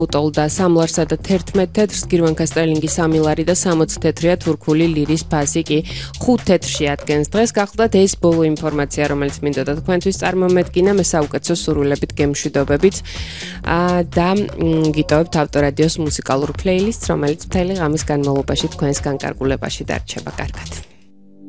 უტოლდა 3 ლარსა და 11 თეთრს, გირვანქა სტერლინგი 3 ლარი და 60 თეთრია, თურქული ლირის ფასი კი 5 თეთრში ადგენს. დღეს გახლდათ ეს ბოლო ინფორმაცია, რომელიც მინდოდა თქვენთვის წარმომედგინა, მე საუკეთესო სურვილებით გემშვიდობებით და გიტოვებთ ავტორადიოს მუსიკალურ პლეილისტს, რომელიც მთელი ღამის განმავლობაში თქვენს განკარგულებაში დარჩება. კარგად.